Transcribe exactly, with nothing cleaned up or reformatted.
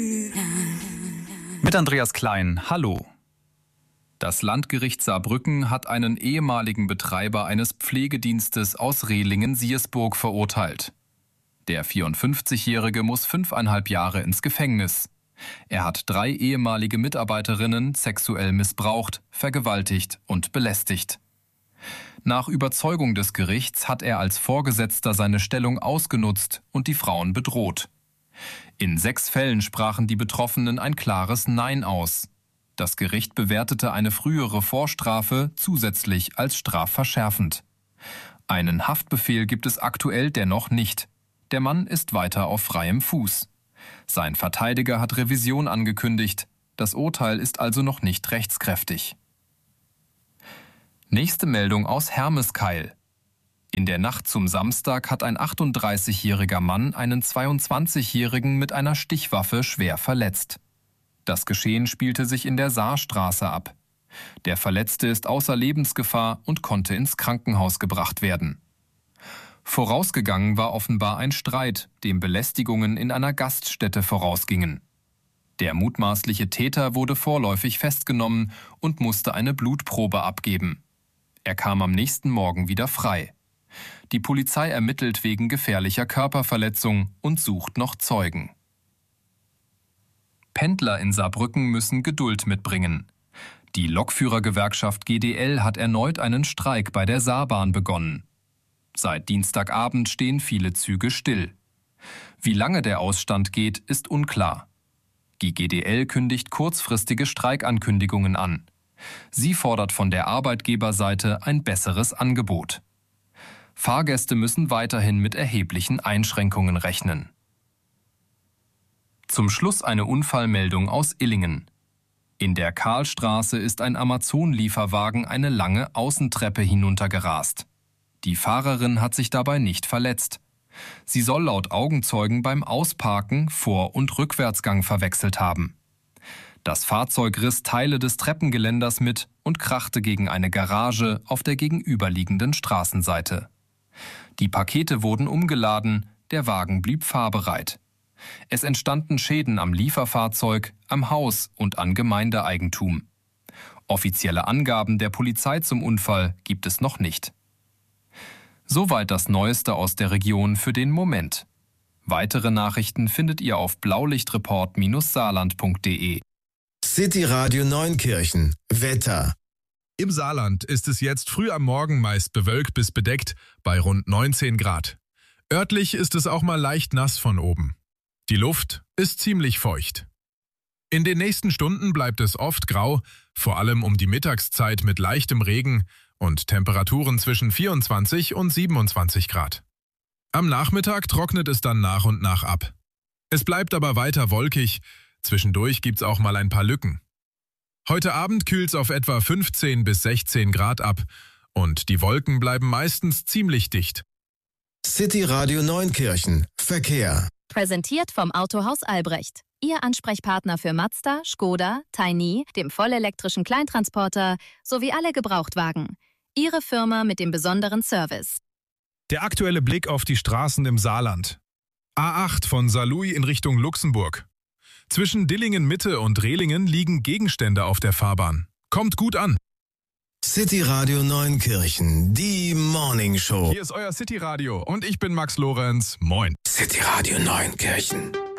Mit Andreas Klein, hallo. Das Landgericht Saarbrücken hat einen ehemaligen Betreiber eines Pflegedienstes aus Rehlingen-Siersburg verurteilt. Der vierundfünfzigjährige muss fünfeinhalb Jahre ins Gefängnis. Er hat drei ehemalige Mitarbeiterinnen sexuell missbraucht, vergewaltigt und belästigt. Nach Überzeugung des Gerichts hat er als Vorgesetzter seine Stellung ausgenutzt und die Frauen bedroht. In sechs Fällen sprachen die Betroffenen ein klares Nein aus. Das Gericht bewertete eine frühere Vorstrafe zusätzlich als strafverschärfend. Einen Haftbefehl gibt es aktuell dennoch nicht. Der Mann ist weiter auf freiem Fuß. Sein Verteidiger hat Revision angekündigt. Das Urteil ist also noch nicht rechtskräftig. Nächste Meldung aus Hermeskeil. In der Nacht zum Samstag hat ein achtunddreißigjähriger Mann einen zweiundzwanzigjährigen mit einer Stichwaffe schwer verletzt. Das Geschehen spielte sich in der Saarstraße ab. Der Verletzte ist außer Lebensgefahr und konnte ins Krankenhaus gebracht werden. Vorausgegangen war offenbar ein Streit, dem Belästigungen in einer Gaststätte vorausgingen. Der mutmaßliche Täter wurde vorläufig festgenommen und musste eine Blutprobe abgeben. Er kam am nächsten Morgen wieder frei. Die Polizei ermittelt wegen gefährlicher Körperverletzung und sucht noch Zeugen. Pendler in Saarbrücken müssen Geduld mitbringen. Die Lokführergewerkschaft G D L hat erneut einen Streik bei der Saarbahn begonnen. Seit Dienstagabend stehen viele Züge still. Wie lange der Ausstand geht, ist unklar. Die G D L kündigt kurzfristige Streikankündigungen an. Sie fordert von der Arbeitgeberseite ein besseres Angebot. Fahrgäste müssen weiterhin mit erheblichen Einschränkungen rechnen. Zum Schluss eine Unfallmeldung aus Illingen. In der Karlstraße ist ein Amazon-Lieferwagen eine lange Außentreppe hinuntergerast. Die Fahrerin hat sich dabei nicht verletzt. Sie soll laut Augenzeugen beim Ausparken Vor- und Rückwärtsgang verwechselt haben. Das Fahrzeug riss Teile des Treppengeländers mit und krachte gegen eine Garage auf der gegenüberliegenden Straßenseite. Die Pakete wurden umgeladen, der Wagen blieb fahrbereit. Es entstanden Schäden am Lieferfahrzeug, am Haus und an Gemeindeeigentum. Offizielle Angaben der Polizei zum Unfall gibt es noch nicht. Soweit das Neueste aus der Region für den Moment. Weitere Nachrichten findet ihr auf blaulichtreport Bindestrich saarland Punkt de. City Radio Neunkirchen. Wetter. Im Saarland ist es jetzt früh am Morgen meist bewölkt bis bedeckt bei rund neunzehn Grad. Örtlich ist es auch mal leicht nass von oben. Die Luft ist ziemlich feucht. In den nächsten Stunden bleibt es oft grau, vor allem um die Mittagszeit mit leichtem Regen und Temperaturen zwischen vierundzwanzig und siebenundzwanzig Grad. Am Nachmittag trocknet es dann nach und nach ab. Es bleibt aber weiter wolkig, zwischendurch gibt's auch mal ein paar Lücken. Heute Abend kühlt's auf etwa fünfzehn bis sechzehn Grad ab und die Wolken bleiben meistens ziemlich dicht. City Radio Neunkirchen. Verkehr. Präsentiert vom Autohaus Albrecht. Ihr Ansprechpartner für Mazda, Skoda, Tiny, dem vollelektrischen Kleintransporter sowie alle Gebrauchtwagen. Ihre Firma mit dem besonderen Service. Der aktuelle Blick auf die Straßen im Saarland. A acht von Saarlouis in Richtung Luxemburg. Zwischen Dillingen Mitte und Rehlingen liegen Gegenstände auf der Fahrbahn. Kommt gut an. City Radio Neunkirchen, die Morning Show. Hier ist euer City Radio und ich bin Max Lorenz. Moin. City Radio Neunkirchen.